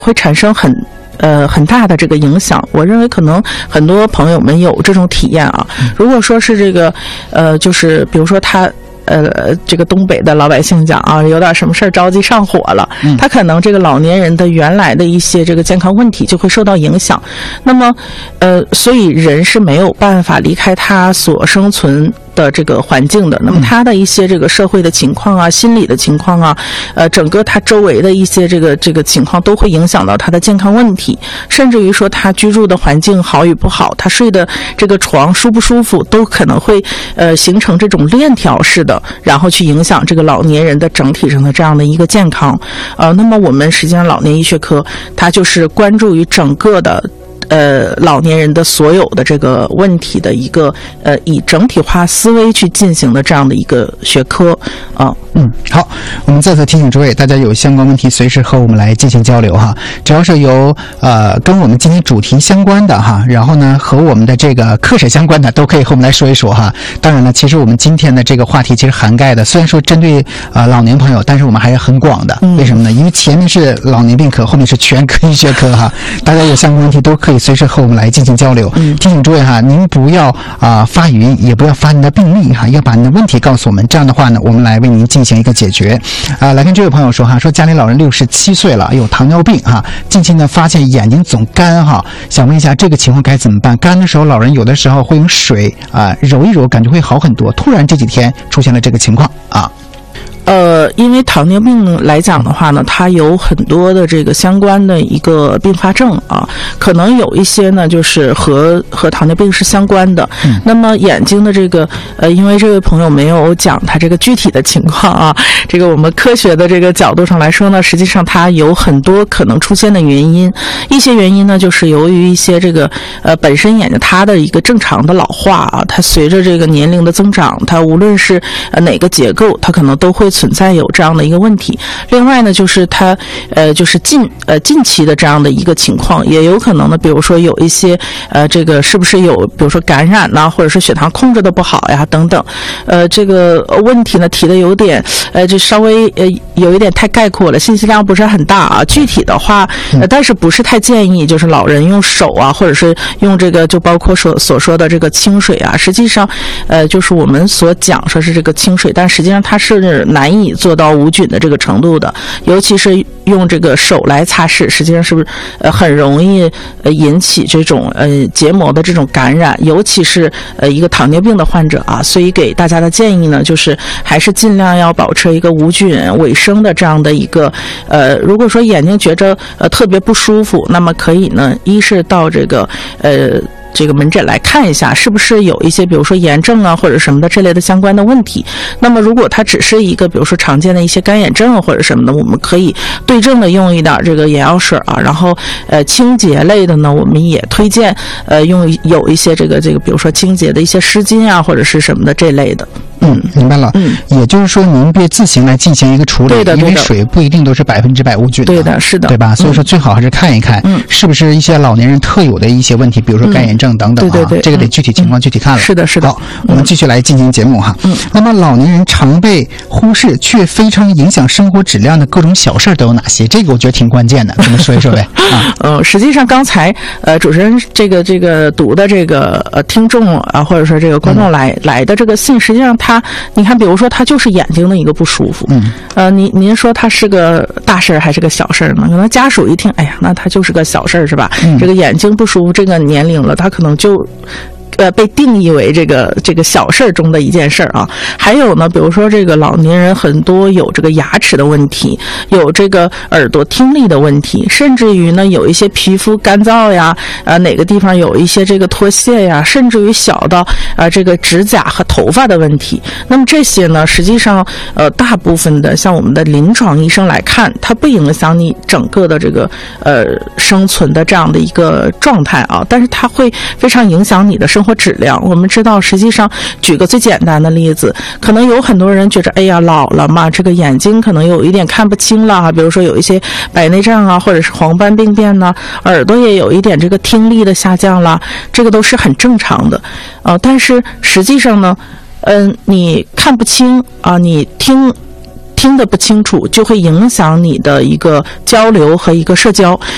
会产生很大的这个影响。我认为可能很多朋友们有这种体验啊。如果说是这个就是比如说他这个东北的老百姓讲啊，有点什么事儿着急上火了，他可能这个老年人的原来的一些这个健康问题就会受到影响。那么所以人是没有办法离开他所生存的这个环境的。那么他的一些这个社会的情况啊，心理的情况啊，整个他周围的一些这个情况都会影响到他的健康问题，甚至于说他居住的环境好与不好，他睡的这个床舒不舒服，都可能会形成这种链条式的，然后去影响这个老年人的整体上的这样的一个健康。那么我们实际上老年医学科它就是关注于整个的老年人的所有的这个问题的一个以整体化思维去进行的这样的一个学科啊。 好，我们再次提醒诸位，大家有相关问题随时和我们来进行交流哈，只要是有跟我们今天主题相关的哈，然后呢和我们的这个课程相关的都可以和我们来说一说哈。当然了，其实我们今天的这个话题其实涵盖的，虽然说针对老年朋友，但是我们还是很广的。为什么呢？因为前面是老年病科，后面是全科医学科哈，大家有相关问题都可以随时和我们来进行交流。提醒诸位哈，您不要发语音，也不要发您的病历哈，要把您的问题告诉我们，这样的话呢，我们来为您进行一个解决。来跟这位朋友说哈，说家里老人67岁了，有糖尿病哈，近期呢发现眼睛总干哈，想问一下这个情况该怎么办？干的时候，老人有的时候会用水揉一揉，感觉会好很多。突然这几天出现了这个情况啊。 因为糖尿病来讲的话呢，它有很多的这个相关的一个并发症啊，可能有一些呢就是和糖尿病是相关的。那么眼睛的这个因为这位朋友没有讲他这个具体的情况啊，这个我们科学的这个角度上来说呢，实际上它有很多可能出现的原因。一些原因呢就是由于一些这个本身眼睛它的一个正常的老化啊，它随着这个年龄的增长，它无论是哪个结构，它可能都会存在有这样的一个问题。另外呢，就是它就是近期的这样的一个情况，也有可能呢，比如说有一些这个是不是有比如说感染呐，或者是血糖控制的不好呀等等。这个问题呢提的有点这稍微有一点太概括了，信息量不是很大啊。具体的话但是不是太建议就是老人用手啊，或者是用这个就包括所说的这个清水啊，实际上就是我们所讲说是这个清水，但实际上它是难以做到无菌的这个程度的，尤其是用这个手来擦拭，实际上是不是很容易引起这种结膜的这种感染，尤其是一个糖尿病的患者啊。所以给大家的建议呢，就是还是尽量要保持一个无菌卫生的这样的一个如果说眼睛觉着特别不舒服，那么可以呢，一是到这个门诊来看一下是不是有一些比如说炎症啊或者什么的这类的相关的问题。那么如果它只是一个比如说常见的一些干眼症或者什么的，我们可以对症的用一点这个眼药水啊，然后清洁类的呢，我们也推荐用有一些这个比如说清洁的一些湿巾啊或者是什么的这类的。 明白了。也就是说您别自行来进行一个处理， 对的， 因为水不一定都是100%无菌的。 对的，是的， 对吧？所以说最好还是看一看是不是一些老年人特有的一些问题，比如说干眼症等等啊。 对， 这个得具体情况具体看了。 是的。 好，我们继续来进行节目哈。那么老年人常被忽视却非常影响生活质量的各种小事都有哪些？这个我觉得挺关键的，咱们说一说呗。 实际上刚才主持人这个读的这个听众啊，或者说这个观众来的这个信，实际上你看比如说他就是眼睛的一个不舒服。您说他是个大事还是个小事呢？可能家属一听，哎呀，那他就是个小事是吧？这个眼睛不舒服，这个年龄了，他可能就被定义为这个小事中的一件事啊。还有呢，比如说这个老年人很多有这个牙齿的问题，有这个耳朵听力的问题，甚至于呢有一些皮肤干燥呀，哪个地方有一些这个脱屑呀，甚至于小到这个指甲和头发的问题。那么这些呢，实际上大部分的像我们的临床医生来看，它不影响你整个的这个生存的这样的一个状态啊，但是它会非常影响你的生活质量。我们知道实际上举个最简单的例子，可能有很多人觉着哎呀老了嘛，这个眼睛可能有一点看不清了，比如说有一些白内障啊，或者是黄斑病变呢，耳朵也有一点这个听力的下降了，这个都是很正常的。但是实际上呢你看不清啊，你听得不清楚，就会影响你的一个交流和一个社交。